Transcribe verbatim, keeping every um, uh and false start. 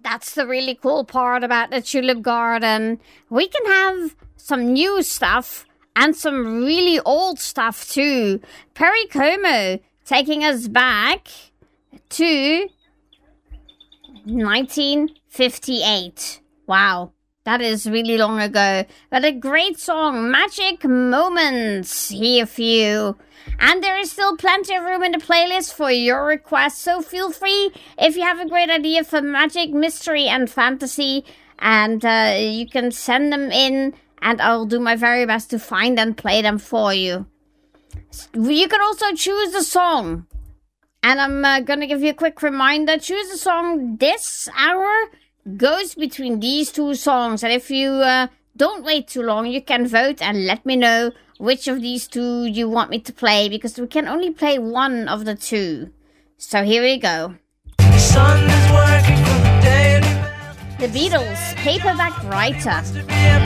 That's the really cool part about the Tulip Garden. We can have some new stuff and some really old stuff too. Perry Como taking us back to nineteen fifty-eight. Wow, that is really long ago. But a great song, Magic Moments, here for you. And there is still plenty of room in the playlist for your requests, so feel free if you have a great idea for magic, mystery, and fantasy, and uh, you can send them in, and I'll do my very best to find and play them for you. You can also choose a song, and I'm uh, going to give you a quick reminder. Choose a song this hour goes between these two songs, and if you uh, don't wait too long, you can vote and let me know which of these two you want me to play, because we can only play one of the two. So here we go. The sun is working for the Daily Mail. The Beatles, Paperback Writer.